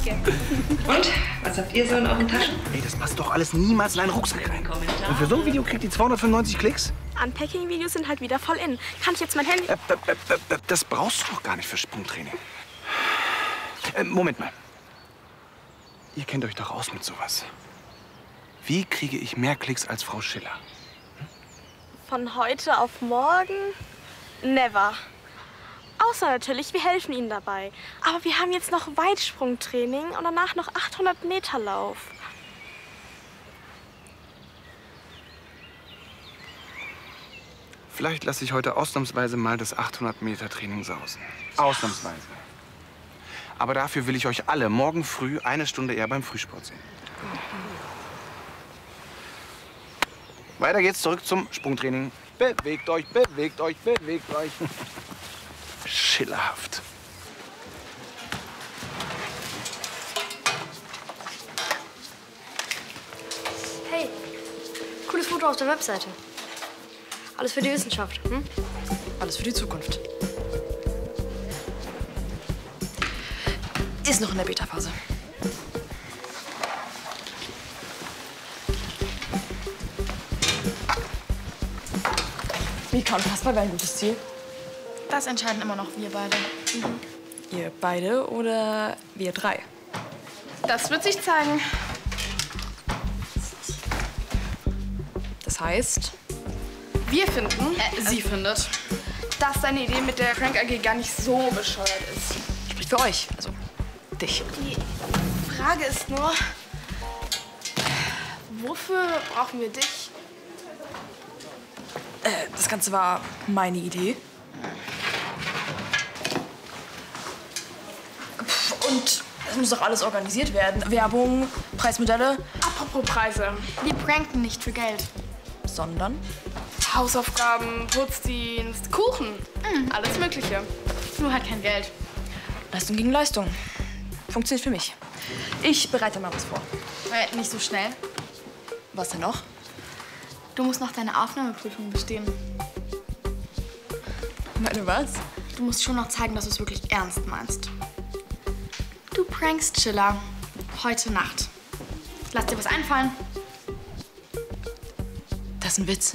Danke. Und? Was habt ihr so in euren Taschen? Ey, das passt doch alles niemals in einen Rucksack rein. Und für so ein Video kriegt die 295 Klicks? Unpacking-Videos sind halt wieder voll in. Kann ich jetzt mein Handy... Das brauchst du doch gar nicht für Sprungtraining. Moment mal. Ihr kennt euch doch aus mit sowas. Wie kriege ich mehr Klicks als Frau Schiller? Von heute auf morgen? Never. Außer natürlich, wir helfen Ihnen dabei. Aber wir haben jetzt noch Weitsprungtraining und danach noch 800 Meter Lauf. Vielleicht lasse ich heute ausnahmsweise mal das 800-Meter-Training sausen. Ausnahmsweise. Aber dafür will ich euch alle morgen früh 1 Stunde eher beim Frühsport sehen. Weiter geht's zurück zum Sprungtraining. Bewegt euch, bewegt euch, bewegt euch. Schillerhaft. Hey, cooles Foto auf der Webseite. Alles für die Wissenschaft, hm? Alles für die Zukunft. Ist noch in der Beta-Phase. Mika und Kaspar wäre ein gutes Ziel. Das entscheiden immer noch wir beide. Ihr beide oder wir 3? Das wird sich zeigen. Das heißt, Wir finden, sie findet, dass deine Idee mit der Prank AG gar nicht so bescheuert ist. spricht für euch, also dich. Die Frage ist nur, wofür brauchen wir dich? Das Ganze war meine Idee. Und es muss doch alles organisiert werden. Werbung, Preismodelle, Apropos Preise. Wir pranken nicht für Geld. sondern Hausaufgaben, Putzdienst, Kuchen, alles Mögliche. Nur halt kein Geld. Leistung gegen Leistung. Funktioniert für mich. Ich bereite mal was vor. Nicht so schnell. Was denn noch? Du musst noch deine Aufnahmeprüfung bestehen. Meine was? Du musst schon noch zeigen, dass du es wirklich ernst meinst. Du prankst Schiller heute Nacht. Lass dir was einfallen. Das ist ein Witz.